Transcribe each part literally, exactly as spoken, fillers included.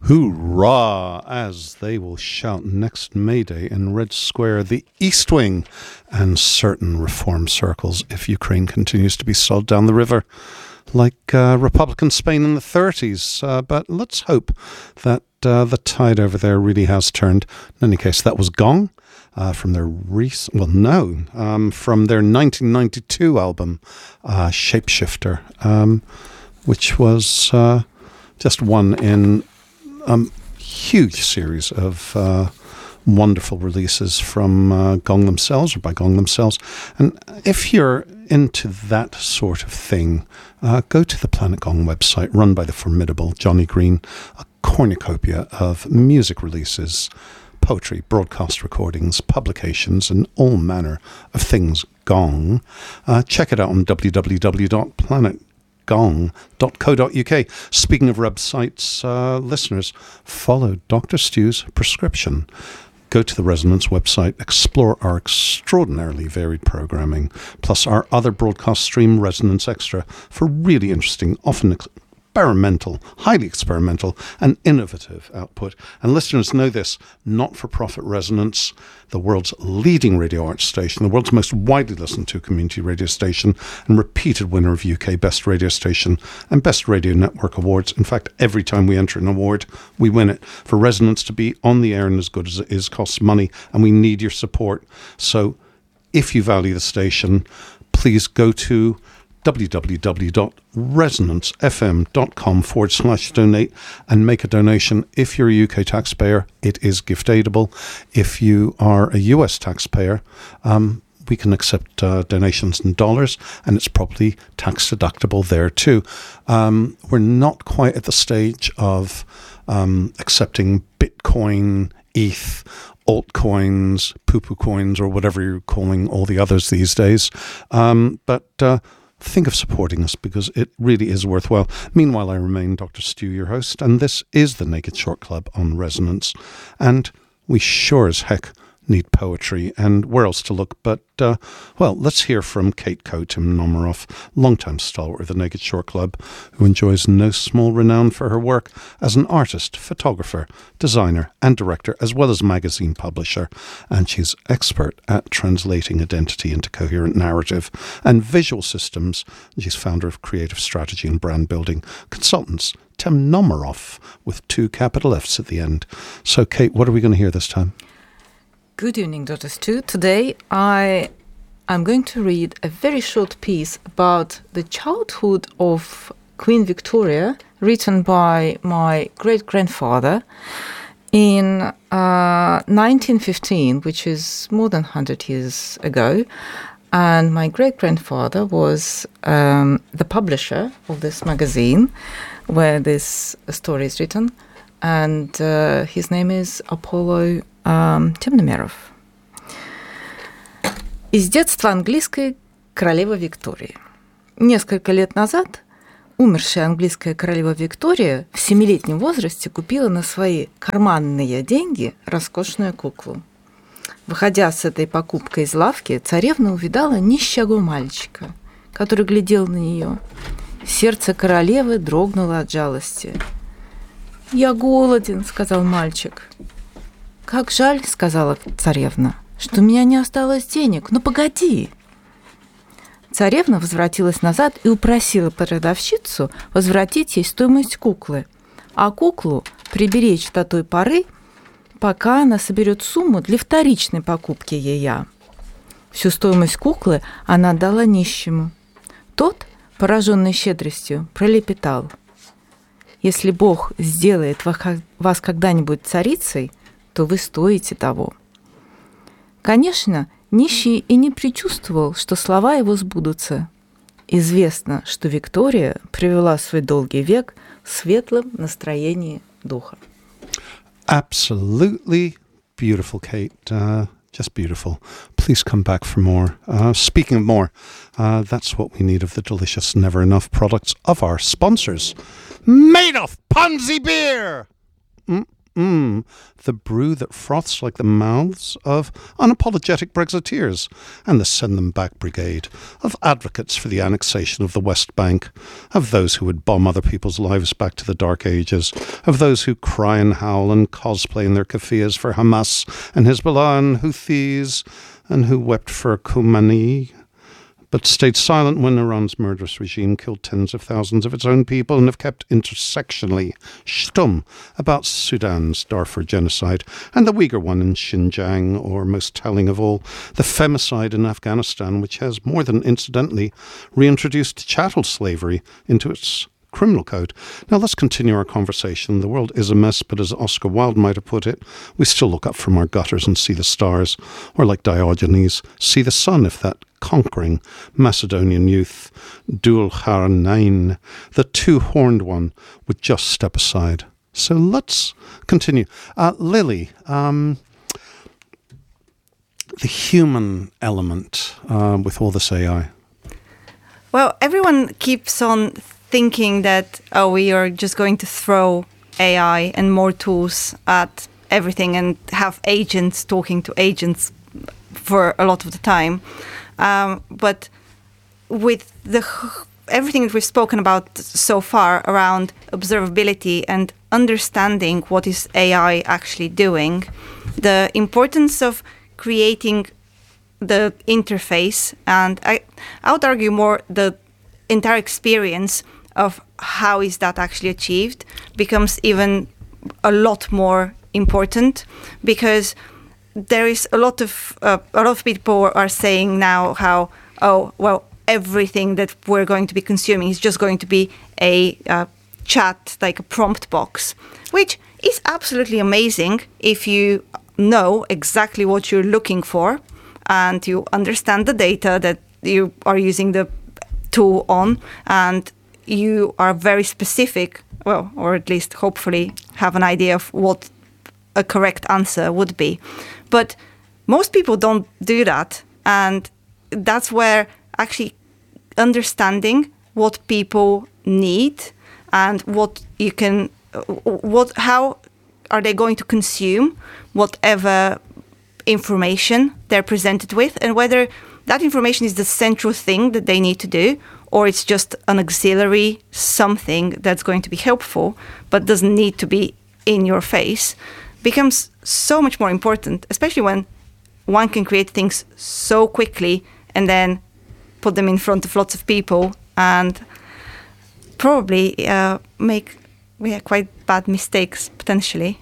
Hoorah! As they will shout next May Day in Red Square, the East Wing, and certain reform circles if Ukraine continues to be sold down the river like uh, Republican Spain in the thirties. Uh, but let's hope that uh, the tide over there really has turned. In any case, that was Gong uh, from their recent, well, no, um, from their nineteen ninety-two album, uh, Shapeshifter, um, which was uh, just one in a huge series of uh, wonderful releases from uh, Gong themselves or by Gong themselves. And if you're into that sort of thing, uh, go to the Planet Gong website run by the formidable Johnny Green, a cornucopia of music releases, poetry, broadcast recordings, publications, and all manner of things Gong. Uh, check it out on w w w dot planet gong dot co dot u k. Speaking of websites, uh, listeners, follow Doctor Stu's prescription. Go to the Resonance website, explore our extraordinarily varied programming, plus our other broadcast stream, Resonance Extra, for really interesting, often experimental, highly experimental and innovative output. And listeners know this, not-for-profit Resonance, the world's leading radio arts station, the world's most widely listened to community radio station, and repeated winner of U K Best Radio Station and Best Radio Network Awards. In fact, every time we enter an award, we win it. For Resonance to be on the air and as good as it is costs money, and we need your support. So if you value the station, please go to w w w dot resonance f m dot com forward slash donate and make a donation. If you're a U K taxpayer, it is gift aidable. If you are a U S taxpayer, um, we can accept uh, donations in dollars, and it's probably tax deductible there too. Um, we're not quite at the stage of um, accepting Bitcoin, E T H, altcoins, poo-poo coins, or whatever you're calling all the others these days. Um, but uh, think of supporting us because it really is worthwhile. Meanwhile, I remain Doctor Stu, your host, and this is the Naked Short Club on Resonance. And we sure as heck need poetry, and where else to look but, uh, well, let's hear from Kate Coe, Tim Nomeroff, longtime stalwart of the Naked Short Club, who enjoys no small renown for her work as an artist, photographer, designer, and director, as well as magazine publisher. And she's expert at translating identity into coherent narrative and visual systems. She's founder of Creative Strategy and Brand Building Consultants, Tim Nomeroff, with two capital F's at the end. So, Kate, what are we going to hear this time? Good evening, Doctor Stu. Today I am going to read a very short piece about the childhood of Queen Victoria, written by my great-grandfather in uh, nineteen fifteen, which is more than one hundred years ago. And my great-grandfather was um, the publisher of this magazine where this story is written. And uh, his name is Apollo um, Tim Nomeroff. Из детства английской королевы Виктории. Несколько лет назад умершая английская королева Виктория в семилетнем возрасте купила на свои карманные деньги роскошную куклу. Выходя с этой покупкой из лавки, царевна увидала нищего мальчика, который глядел на нее. Сердце королевы дрогнуло от жалости. «Я голоден», — сказал мальчик. «Как жаль», — сказала царевна, — «что у меня не осталось денег. Ну, погоди». Царевна возвратилась назад и упросила продавщицу возвратить ей стоимость куклы, а куклу приберечь до той поры, пока она соберет сумму для вторичной покупки ея. Всю стоимость куклы она отдала нищему. Тот, пораженный щедростью, пролепетал: «Если Бог сделает вас когда-нибудь царицей, то вы стоите того». Конечно, нищий и не предчувствовал, что слова его сбудутся. Известно, что Виктория провела свой долгий век в светлом настроении духа. Absolutely beautiful, Kate. Uh, just beautiful. Please come back for more. Uh, speaking of more, uh, that's what we need of the delicious Never Enough products of our sponsors. Made of Ponzi beer! Mm, mmm, the brew that froths like the mouths of unapologetic Brexiteers and the Send Them Back Brigade, of advocates for the annexation of the West Bank, of those who would bomb other people's lives back to the Dark Ages, of those who cry and howl and cosplay in their keffiyehs for Hamas and Hezbollah and Houthis, and who wept for Khomeini, but stayed silent when Iran's murderous regime killed tens of thousands of its own people, and have kept intersectionally stum about Sudan's Darfur genocide and the Uyghur one in Xinjiang, or most telling of all, the femicide in Afghanistan, which has more than incidentally reintroduced chattel slavery into its criminal code. Now let's continue our conversation. The world is a mess, but as Oscar Wilde might have put it, we still look up from our gutters and see the stars, or like Diogenes, see the sun if that conquering Macedonian youth, Dul Harnain, the two-horned one, would just step aside. So let's continue. Uh, Lily, um, the human element uh, with all this A I. Well, everyone keeps on thinking that, oh, we are just going to throw A I and more tools at everything and have agents talking to agents for a lot of the time. Um, but with the everything that we've spoken about so far around observability and understanding what is A I actually doing, the importance of creating the interface, and I, I would argue more the entire experience of how is that actually achieved becomes even a lot more important, because there is a lot of uh, a lot of people are saying now how, oh, well, everything that we're going to be consuming is just going to be a uh, chat, like a prompt box, which is absolutely amazing if you know exactly what you're looking for and you understand the data that you are using the tool on, and you are very specific, well, or at least hopefully have an idea of what a correct answer would be. But most people don't do that, and that's where actually understanding what people need and what you can, what, how are they going to consume whatever information they're presented with, and whether that information is the central thing that they need to do, or it's just an auxiliary something that's going to be helpful but doesn't need to be in your face, becomes so much more important, especially when one can create things so quickly and then put them in front of lots of people and probably uh, make yeah, quite bad mistakes potentially.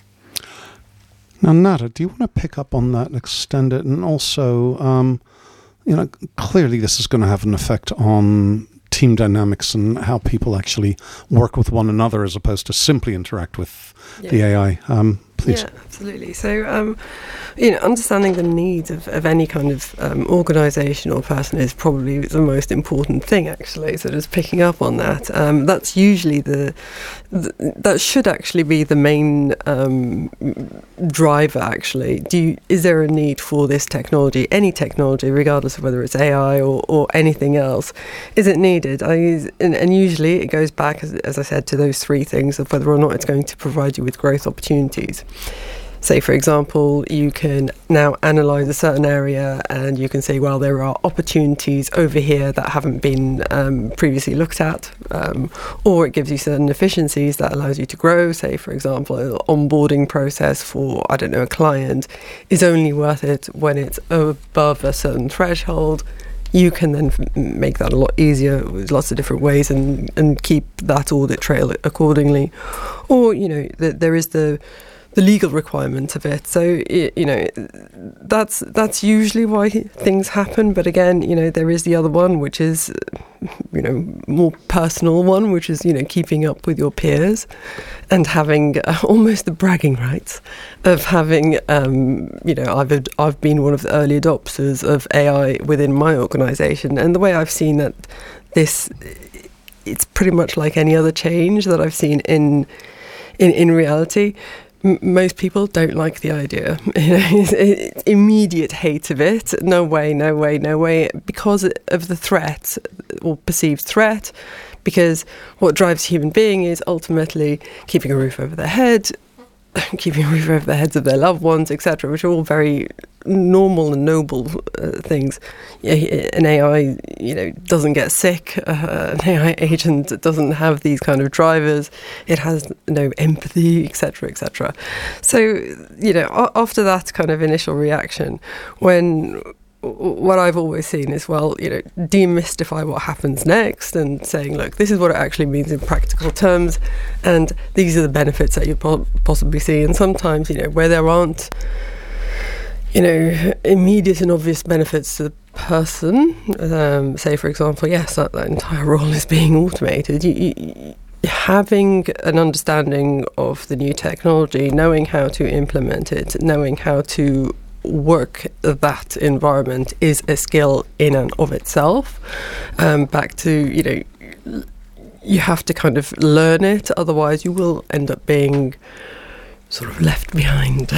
Now, Nada, do you want to pick up on that and extend it? And also, um, you know, clearly this is going to have an effect on team dynamics and how people actually work with one another as opposed to simply interact with yeah. the A I. Um, please. Yeah, absolutely. So, um, you know, understanding the needs of, of any kind of um, organisation or person is probably the most important thing, actually. So just picking up on that, um, that's usually the, the, that should actually be the main um, driver, actually. Do you, is there a need for this technology, any technology, regardless of whether it's A I or, or anything else? Is it needed? I use, and, and usually it goes back, as, as I said, to those three things of whether or not it's going to provide you with growth opportunities. Say, for example, you can now analyse a certain area and you can say, well, there are opportunities over here that haven't been um, previously looked at, um, or it gives you certain efficiencies that allows you to grow. Say, for example, an onboarding process for, I don't know, a client is only worth it when it's above a certain threshold. You can then f- make that a lot easier with lots of different ways and, and keep that audit trail accordingly. Or, you know, th- there is the the legal requirement of it. So, you know, that's that's usually why things happen. But again, you know, there is the other one, which is, you know, more personal one, which is, you know, keeping up with your peers and having uh, almost the bragging rights of having, um, you know, I've I've been one of the early adopters of A I within my organisation. And the way I've seen that this, it's pretty much like any other change that I've seen in in, in reality. Most people don't like the idea. You know, it's, it's immediate hate of it. No way, no way, no way. Because of the threat or perceived threat, because what drives a human being is ultimately keeping a roof over their head, keeping a roof over the heads of their loved ones, et cetera, which are all very normal and noble uh, things. An A I, you know, doesn't get sick. Uh, an A I agent doesn't have these kind of drivers. It has no empathy, et cetera, et cetera. So, you know, after that kind of initial reaction, when what I've always seen is, well, you know, demystify what happens next and saying, look, this is what it actually means in practical terms, and these are the benefits that you po- possibly see. And sometimes, you know, where there aren't, you know, immediate and obvious benefits to the person, um, say, for example, yes, that, that entire role is being automated, you, you, having an understanding of the new technology, knowing how to implement it, knowing how to work that environment is a skill in and of itself. Um, back to, you know, you have to kind of learn it, otherwise you will end up being sort of left behind.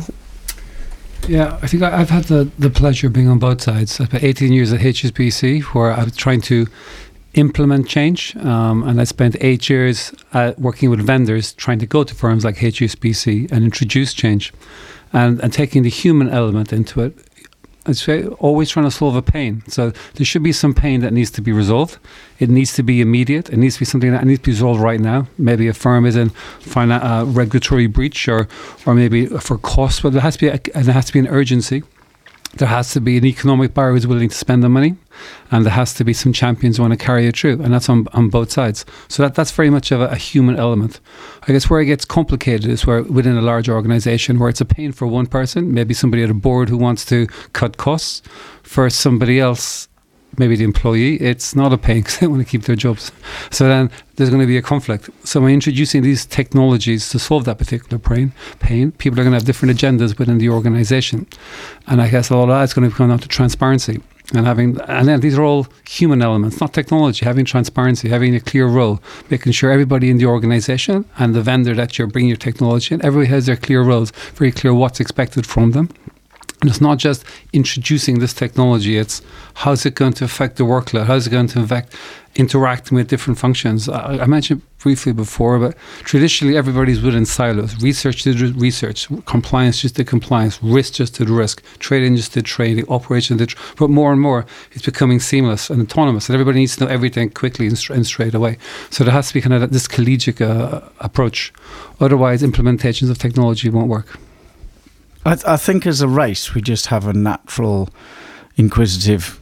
Yeah, I think I've had the, the pleasure of being on both sides. I spent eighteen years at H S B C, where I was trying to implement change, um, and I spent eight years uh, working with vendors trying to go to firms like H S B C and introduce change, and, and taking the human element into it. It's always trying to solve a pain. So there should be some pain that needs to be resolved. It needs to be immediate. It needs to be something that needs to be resolved right now. Maybe a firm is in finan- uh, regulatory breach, or or maybe for cost, but there has to be a, there has to be an urgency. There has to be an economic buyer who's willing to spend the money, and there has to be some champions who want to carry it through, and that's on, on both sides. So that, that's very much of a, a human element. I guess where it gets complicated is where within a large organisation where it's a pain for one person, maybe somebody at a board who wants to cut costs. For somebody else, maybe the employee, it's not a pain because they want to keep their jobs. So then there's going to be a conflict. So by introducing these technologies to solve that particular pain, pain people are going to have different agendas within the organisation. And I guess a lot of that is going to come down to transparency. And having, and then these are all human elements, not technology. Having transparency, having a clear role, making sure everybody in the organisation and the vendor that you're bringing your technology in, everybody has their clear roles, very clear what's expected from them. And it's not just introducing this technology, it's how's it going to affect the workload, how's it going to affect interacting with different functions. I, I mentioned briefly before, but traditionally everybody's within silos. Research did research, compliance just did compliance, risk just did risk, trading just did trading, operation did, but more and more it's becoming seamless and autonomous, and everybody needs to know everything quickly and, and straight away. So there has to be kind of this collegiate uh, approach. Otherwise, implementations of technology won't work. I, th- I think as a race, we just have a natural, inquisitive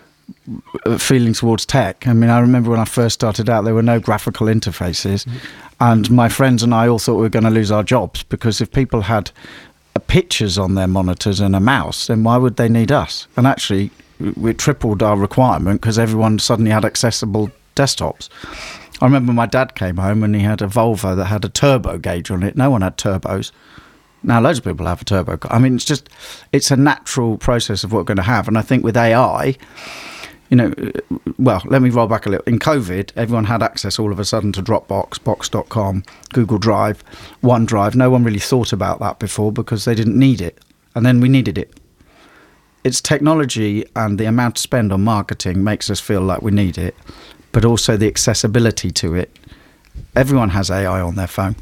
feeling towards tech. I mean, I remember when I first started out, there were no graphical interfaces, mm-hmm. and my friends and I all thought we were going to lose our jobs, because if people had uh, pictures on their monitors and a mouse, then why would they need us? And actually, we tripled our requirement because everyone suddenly had accessible desktops. I remember my dad came home and he had a Volvo that had a turbo gauge on it. No one had turbos. Now, loads of people have a turbo car. I mean, it's just, it's a natural process of what we're going to have. And I think with A I, you know, well, let me roll back a little. In COVID, everyone had access all of a sudden to Dropbox, Box dot com, Google Drive, OneDrive. No one really thought about that before because they didn't need it. And then we needed it. It's technology and the amount to spend on marketing makes us feel like we need it, but also the accessibility to it. Everyone has A I on their phone.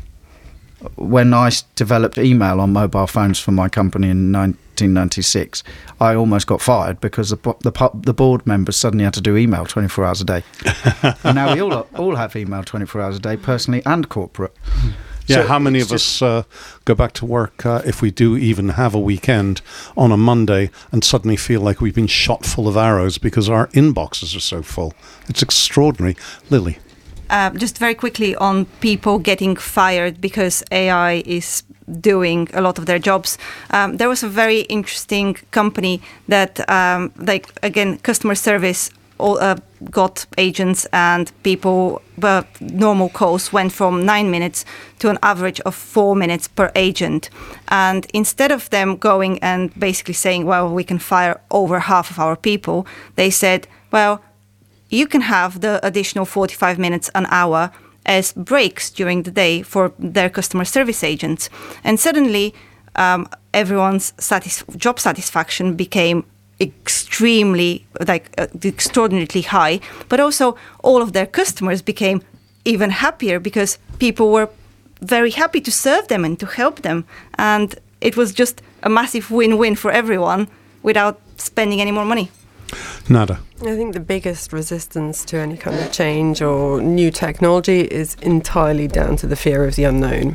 When I developed email on mobile phones for my company in nineteen ninety-six, I almost got fired because the the, the board members suddenly had to do email twenty-four hours a day. And now we all all have email twenty-four hours a day, personally and corporate. Yeah, so how many of us uh, go back to work, uh, if we do even have a weekend, on a Monday and suddenly feel like we've been shot full of arrows because our inboxes are so full? It's extraordinary. Lily? Uh, just very quickly on people getting fired because A I is doing a lot of their jobs. Um, there was a very interesting company that, um, like, again, customer service all, uh, got agents, and people, but normal calls went from nine minutes to an average of four minutes per agent. And instead of them going and basically saying, well, we can fire over half of our people, they said, well, you can have the additional forty-five minutes, an hour as breaks during the day for their customer service agents. And suddenly um, everyone's satis- job satisfaction became extremely, like uh, extraordinarily high, but also all of their customers became even happier because people were very happy to serve them and to help them. And it was just a massive win-win for everyone without spending any more money. Nada. I think the biggest resistance to any kind of change or new technology is entirely down to the fear of the unknown.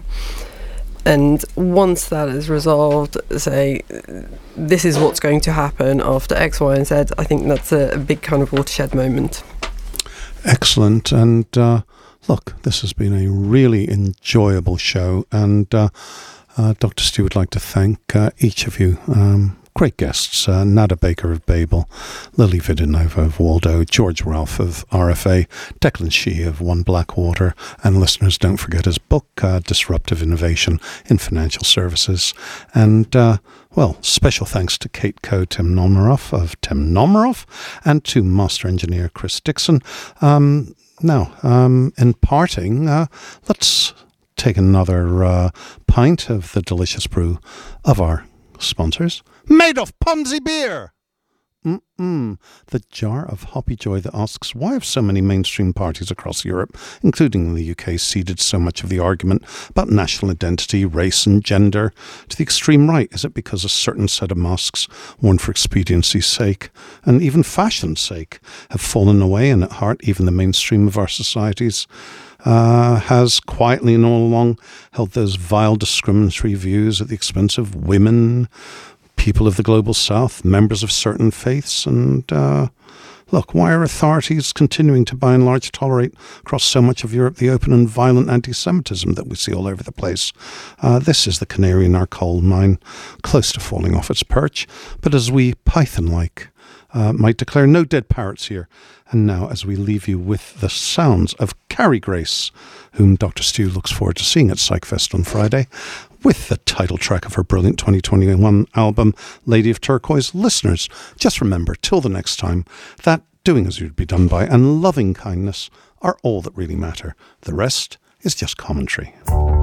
And once that is resolved, say, this is what's going to happen after X, Y, and Z, I think that's a, a big kind of watershed moment. Excellent. And uh, look, this has been a really enjoyable show. And uh, uh, Doctor Stew would like to thank uh, each of you. Um, Great guests, uh, Nada Baker of Babel, Lily Vidanova of Waldo, George Ralph of R F A, Declan Shee of One Blackwater, and listeners, don't forget his book, uh, Disruptive Innovation in Financial Services. And, uh, well, special thanks to Kate Coe, Tim Nomeroff of Tim Nomeroff, and to Master Engineer Chris Dixon. Um, now, um, in parting, uh, let's take another uh, pint of the delicious brew of our sponsors, made of Ponzi beer. Mm-mm. The jar of Hoppy Joy that asks, why have so many mainstream parties across Europe, including the U K, ceded so much of the argument about national identity, race and gender to the extreme right? Is it because a certain set of masks, worn for expediency's sake, and even fashion's sake, have fallen away, and at heart even the mainstream of our societies Uh, has quietly and all along held those vile discriminatory views at the expense of women, people of the global south, members of certain faiths? And uh, look, why are authorities continuing to by and large tolerate across so much of Europe the open and violent anti-Semitism that we see all over the place? Uh, this is the canary in our coal mine, close to falling off its perch, but as we Python-like Uh, might declare, no dead parrots here. And now, as we leave you with the sounds of Carrie Grace, whom Doctor Stew looks forward to seeing at PsychFest on Friday, with the title track of her brilliant twenty twenty-one album, Lady of Turquoise, listeners, just remember, till the next time, that doing as you'd be done by and loving kindness are all that really matter. The rest is just commentary.